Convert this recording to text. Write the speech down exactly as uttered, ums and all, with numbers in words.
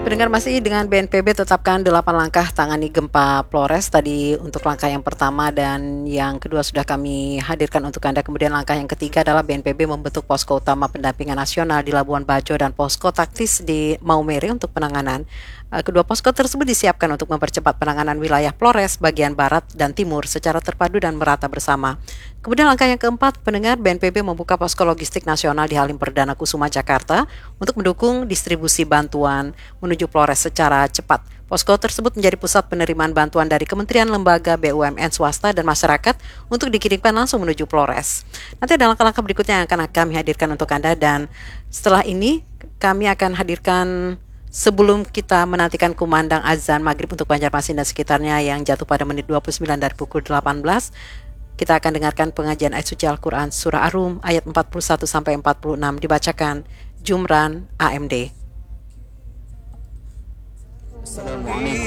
Pendengar, masih dengan B N P B tetapkan delapan langkah tangani gempa Flores. Tadi untuk langkah yang pertama dan yang kedua sudah kami hadirkan untuk Anda. Kemudian langkah yang ketiga adalah B N P B membentuk posko utama pendampingan nasional di Labuan Bajo dan posko taktis di Maumere untuk penanganan. Uh, Kedua posko tersebut disiapkan untuk mempercepat penanganan wilayah Flores bagian barat dan timur secara terpadu dan merata bersama. Kemudian langkah yang keempat, pendengar, B N P B membuka posko logistik nasional di Halim Perdana Kusuma, Jakarta untuk mendukung distribusi bantuan menuju Flores secara cepat. Posko tersebut menjadi pusat penerimaan bantuan dari kementerian, lembaga, B U M N, swasta, dan masyarakat untuk dikirimkan langsung menuju Flores. Nanti ada langkah-langkah berikutnya yang akan kami hadirkan untuk Anda, dan setelah ini kami akan hadirkan, sebelum kita menantikan kumandang azan maghrib untuk Banjarmasin dan sekitarnya yang jatuh pada menit dua puluh sembilan dari pukul delapan belas, kita akan dengarkan pengajian ayat suci Al-Quran Surah Ar-Rum ayat empat puluh satu sampai empat puluh enam dibacakan Jumran A M D. Assalamualaikum